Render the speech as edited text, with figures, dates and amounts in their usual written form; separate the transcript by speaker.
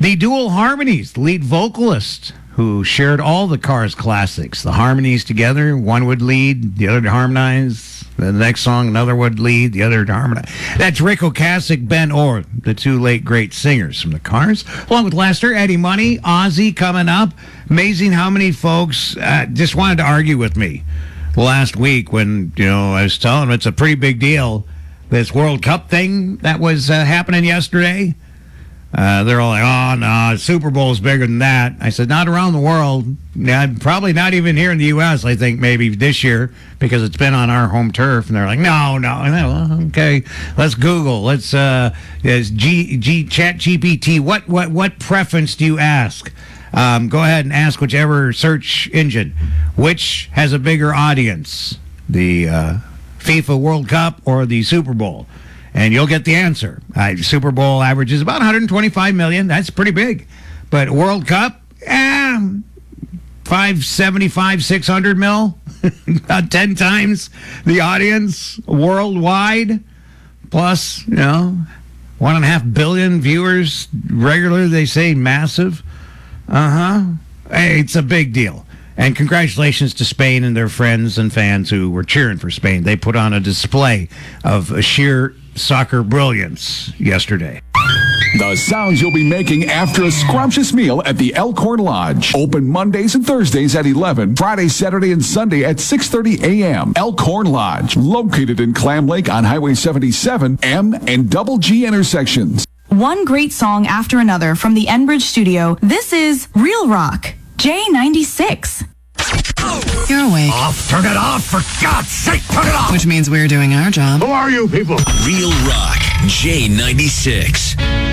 Speaker 1: The Dual Harmonies, lead vocalist, who shared all the Cars classics. The harmonies together, one would lead, the other to harmonize. The next song, another would lead, the other to harmonize. That's Rick Ocasek, Ben Orr, the two late great singers from the Cars. Along with Lester, Eddie Money, Ozzy coming up. Amazing how many folks just wanted to argue with me last week when, I was telling them it's a pretty big deal. This World Cup thing that was happening yesterday. They're all like, oh, no, Super Bowl is bigger than that. I said, not around the world. Yeah, probably not even here in the U.S., I think, maybe this year, because it's been on our home turf. And they're like, no. Okay, let's Google. Let's, ChatGPT, what preference do you ask? Go ahead and ask whichever search engine. Which has a bigger audience? The FIFA World Cup or the Super Bowl? And you'll get the answer. Super Bowl averages about 125 million. That's pretty big. But World Cup, 575, 600 mil. About 10 times the audience worldwide. Plus, 1.5 billion viewers regularly. They say massive. Hey, it's a big deal. And congratulations to Spain and their friends and fans who were cheering for Spain. They put on a display of sheer soccer brilliance yesterday.
Speaker 2: The sounds you'll be making after a scrumptious meal at the Elkhorn Lodge. Open Mondays and Thursdays at 11, Friday, Saturday, and Sunday at 6:30 a.m. Elkhorn Lodge, located in Clam Lake on Highway 77, M and Double G intersections.
Speaker 3: One great song after another from the Enbridge studio. This is Real Rock, J96.
Speaker 4: You're awake.
Speaker 1: Turn it off, for God's sake, turn it off!
Speaker 4: Which means we're doing our job.
Speaker 5: Who are you people?
Speaker 6: Real Rock, J96.